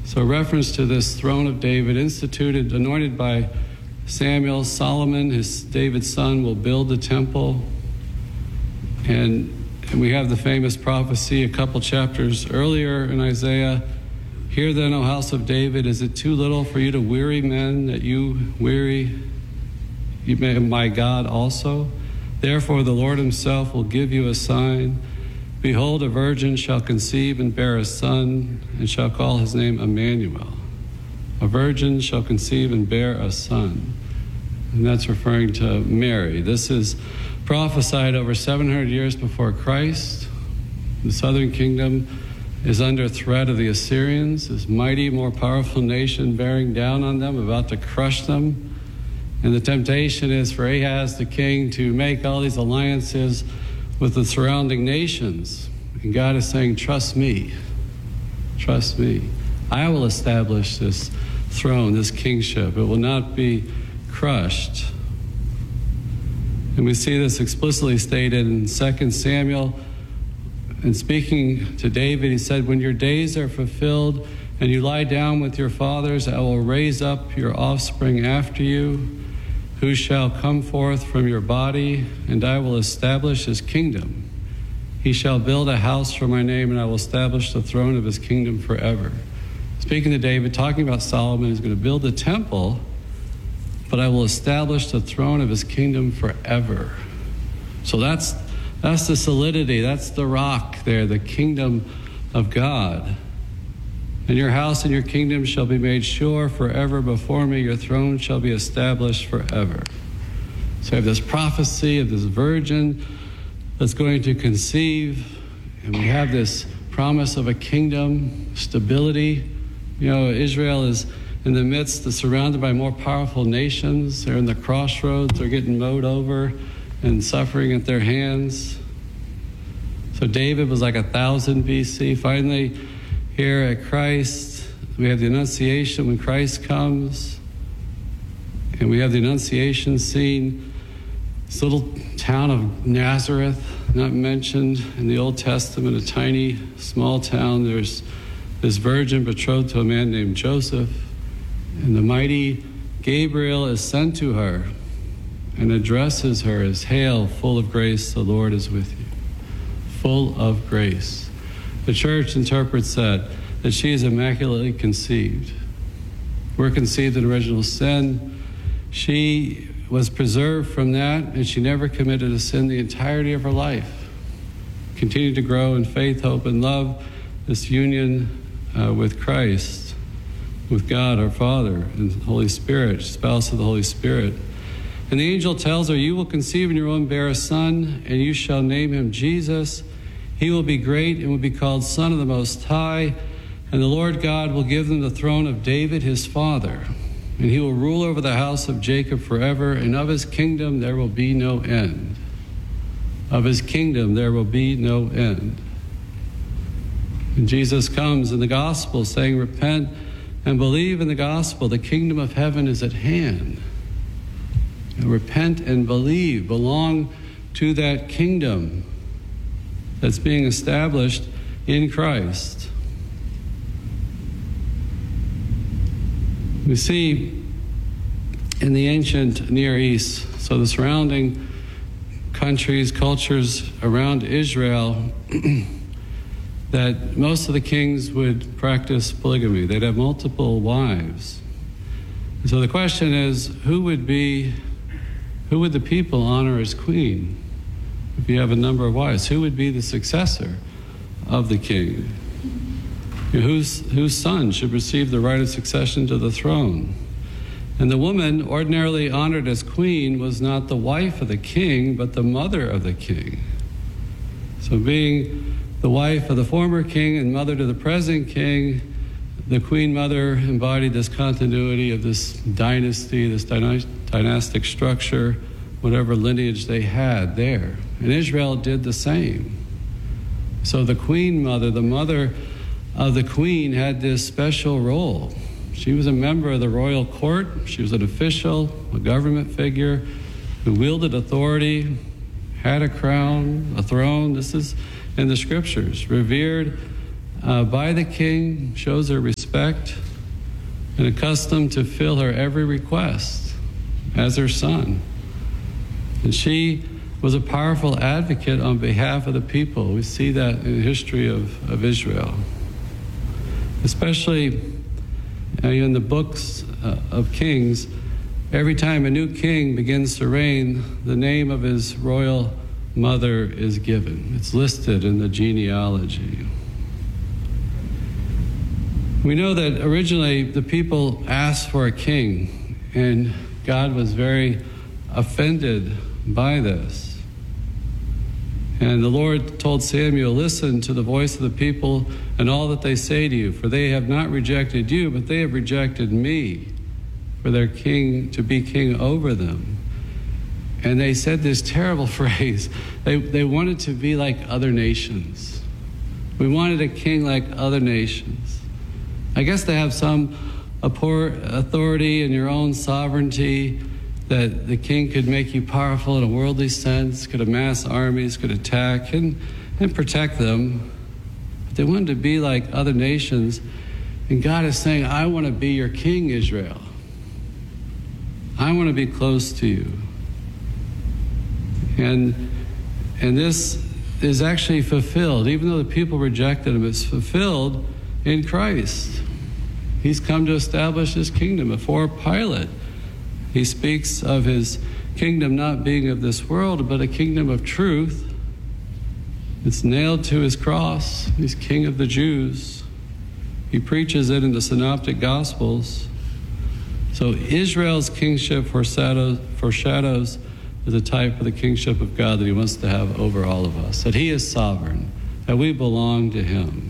So a reference to this throne of David, instituted, anointed by Samuel. Solomon, David's son, will build the temple. And we have the famous prophecy a couple chapters earlier in Isaiah. Hear then, O house of David, is it too little for you to weary men, that you weary my God also? Therefore the Lord himself will give you a sign. Behold, a virgin shall conceive and bear a son, and shall call his name Emmanuel. A virgin shall conceive and bear a son. And that's referring to Mary. This is prophesied over 700 years before Christ. The southern kingdom is under threat of the Assyrians, this mighty, more powerful nation bearing down on them, about to crush them. And the temptation is for Ahaz the king to make all these alliances with the surrounding nations. And God is saying, trust me. Trust me. I will establish this throne, this kingship. It will not be crushed. And we see this explicitly stated in 2 Samuel. And speaking to David, he said, when your days are fulfilled and you lie down with your fathers, I will raise up your offspring after you, who shall come forth from your body, and I will establish his kingdom. He shall build a house for my name, and I will establish the throne of his kingdom forever. Speaking to David, talking about Solomon, who's going to build a temple, but I will establish the throne of his kingdom forever. So that's the solidity, that's the rock there, the kingdom of God. And your house and your kingdom shall be made sure forever before me. Your throne shall be established forever. So we have this prophecy of this virgin that's going to conceive. And we have this promise of a kingdom, stability. You know, Israel is in the midst, surrounded by more powerful nations. They're in the crossroads. They're getting mowed over and suffering at their hands. So David was like 1000 BC. Finally, here at Christ, we have the Annunciation when Christ comes, and we have the Annunciation scene. This little town of Nazareth, not mentioned in the Old Testament, a tiny, small town. There's this virgin betrothed to a man named Joseph, and the mighty Gabriel is sent to her and addresses her as, hail, full of grace, the Lord is with you. Full of grace. The church interprets that she is immaculately conceived. We're conceived in original sin. She was preserved from that, and she never committed a sin the entirety of her life. Continued to grow in faith, hope, and love, this union with Christ, with God, our Father, and the Holy Spirit, spouse of the Holy Spirit. And the angel tells her, you will conceive in your womb, bear a son, and you shall name him Jesus. He will be great and will be called Son of the Most High, and the Lord God will give them the throne of David his father, and he will rule over the house of Jacob forever, and of his kingdom there will be no end. Of his kingdom there will be no end. And Jesus comes in the gospel saying, repent and believe in the gospel. The kingdom of heaven is at hand. And repent and believe, belong to that kingdom that's being established in Christ. We see in the ancient Near East, so the surrounding countries, cultures around Israel, that most of the kings would practice polygamy. They'd have multiple wives. And so the question is, who would the people honor as queen? If you have a number of wives, who would be the successor of the king? Whose son should receive the right of succession to the throne? And the woman ordinarily honored as queen was not the wife of the king, but the mother of the king. So being the wife of the former king and mother to the present king, the queen mother embodied this continuity of this dynasty, this dynastic structure, whatever lineage they had there. And Israel did the same. So the queen mother, the mother of the queen, had this special role. She was a member of the royal court. She was an official, a government figure who wielded authority, had a crown, a throne. This is in the scriptures. Revered by the king, shows her respect, and accustomed to fill her every request as her son. And she was a powerful advocate on behalf of the people. We see that in the history of Israel. Especially in the books of Kings, every time a new king begins to reign, the name of his royal mother is given. It's listed in the genealogy. We know that originally the people asked for a king, and God was very offended by this. And the Lord told Samuel, "Listen to the voice of the people and all that they say to you, for they have not rejected you, but they have rejected me for their king to be king over them." And they said this terrible phrase. They wanted to be like other nations. We wanted a king like other nations. I guess to have some authority in your own sovereignty, that the king could make you powerful in a worldly sense, could amass armies, could attack and protect them. But they wanted to be like other nations. And God is saying, I want to be your king, Israel. I want to be close to you. And this is actually fulfilled. Even though the people rejected him, it's fulfilled in Christ. He's come to establish his kingdom. Before Pilate, he speaks of his kingdom not being of this world, but a kingdom of truth. It's nailed to his cross. He's King of the Jews. He preaches it in the Synoptic Gospels. So Israel's kingship foreshadows as a type of the kingship of God that he wants to have over all of us, that he is sovereign, that we belong to him.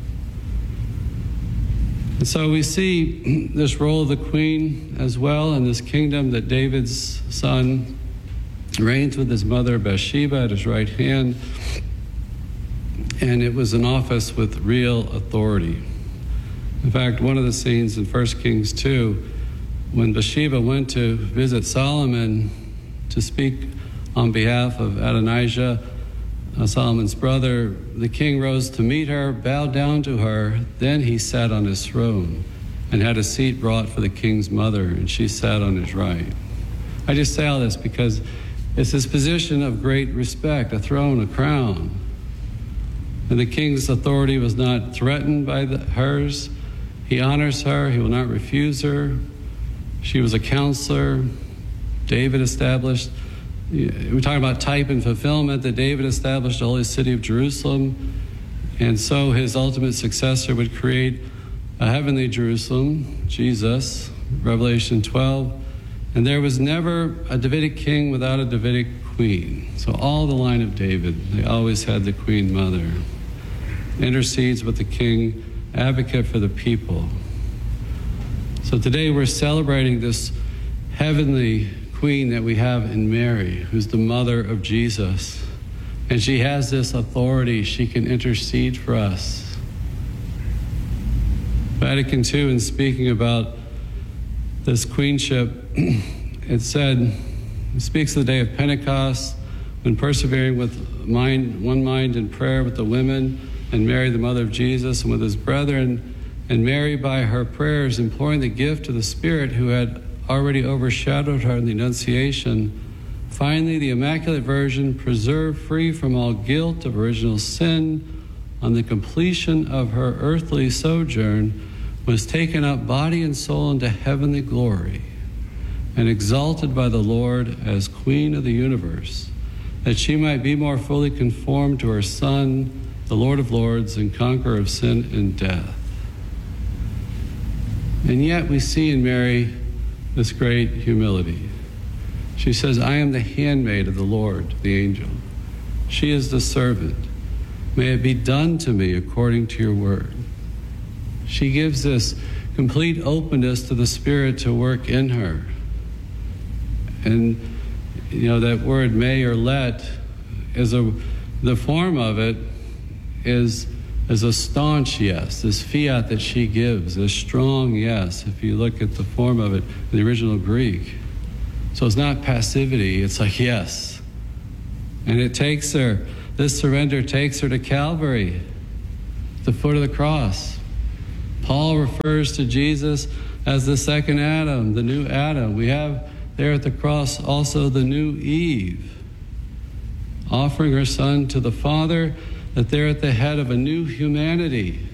And so we see this role of the queen as well in this kingdom, that David's son reigns with his mother Bathsheba at his right hand. And it was an office with real authority. In fact, one of the scenes in 1 Kings 2, when Bathsheba went to visit Solomon to speak on behalf of Adonijah, Solomon's brother, the king rose to meet her, bowed down to her. Then he sat on his throne and had a seat brought for the king's mother, and she sat on his right. I just say all this because it's this position of great respect, a throne, a crown. And the king's authority was not threatened by hers. He honors her. He will not refuse her. She was a counselor. David established, we're talking about type and fulfillment, that David established the holy city of Jerusalem. And so his ultimate successor would create a heavenly Jerusalem, Jesus, Revelation 12. And there was never a Davidic king without a Davidic queen. So all the line of David, they always had the queen mother. Intercedes with the king, advocate for the people. So today we're celebrating this heavenly queen that we have in Mary, who's the mother of Jesus. And she has this authority. She can intercede for us. Vatican II, in speaking about this queenship, it speaks of the day of Pentecost, when persevering with one mind in prayer with the women, and Mary, the mother of Jesus, and with his brethren, and Mary, by her prayers, imploring the gift of the Spirit who had already overshadowed her in the Annunciation. Finally, the Immaculate Virgin, preserved free from all guilt of original sin, on the completion of her earthly sojourn, was taken up body and soul into heavenly glory, and exalted by the Lord as Queen of the universe, that she might be more fully conformed to her Son, the Lord of Lords and conqueror of sin and death. And yet we see in Mary this great humility. She says, I am the handmaid of the Lord, the angel. She is the servant. May it be done to me according to your word. She gives this complete openness to the Spirit to work in her. And, that word may or let, the form of it is a staunch yes, this fiat that she gives, a strong yes, if you look at the form of it in the original Greek. So it's not passivity, it's like yes. And this surrender takes her to Calvary. at the foot of the cross. Paul refers to Jesus as the second Adam, the new Adam. We have there at the cross also the new Eve, offering her son to the Father, that they're at the head of a new humanity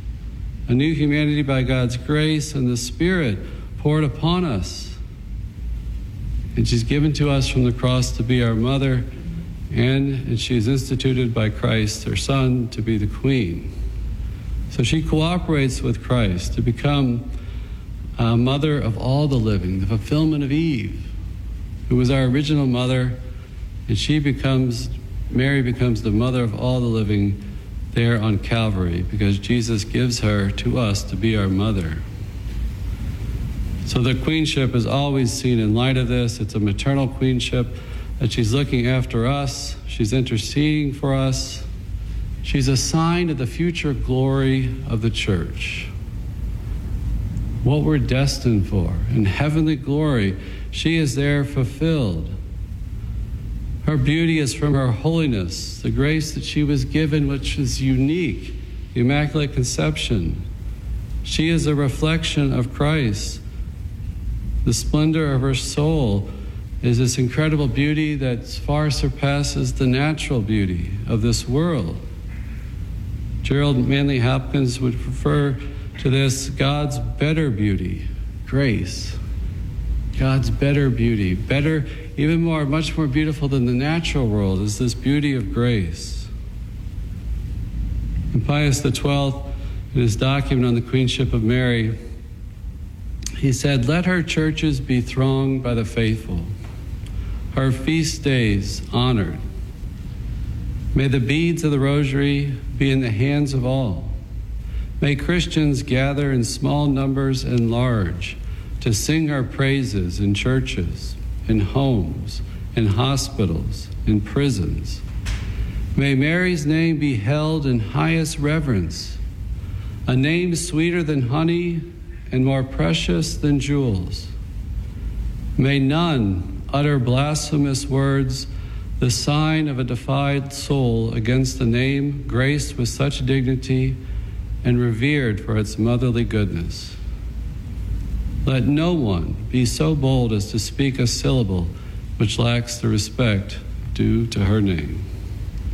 by God's grace and the Spirit poured upon us. And she's given to us from the cross to be our mother, and she's instituted by Christ, her son, to be the queen. So she cooperates with Christ to become a mother of all the living, the fulfillment of Eve, who was our original mother, and Mary becomes the mother of all the living there on Calvary, because Jesus gives her to us to be our mother. So the queenship is always seen in light of this. It's a maternal queenship, that she's looking after us, she's interceding for us, she's a sign of the future glory of the church. What we're destined for in heavenly glory, she is there fulfilled. Her beauty is from her holiness, the grace that she was given, which is unique, the Immaculate Conception. She is a reflection of Christ. The splendor of her soul is this incredible beauty that far surpasses the natural beauty of this world. Gerald Manley Hopkins would refer to this God's better beauty, grace. God's better beauty, better, even more, much more beautiful than the natural world is this beauty of grace. And Pius XII, in his document on the Queenship of Mary, he said, "Let her churches be thronged by the faithful, her feast days honored. May the beads of the rosary be in the hands of all. May Christians gather in small numbers and large to sing her praises in churches, in homes, in hospitals, in prisons. May Mary's name be held in highest reverence, a name sweeter than honey and more precious than jewels. May none utter blasphemous words, the sign of a defiled soul against the name graced with such dignity and revered for its motherly goodness. Let no one be so bold as to speak a syllable which lacks the respect due to her name."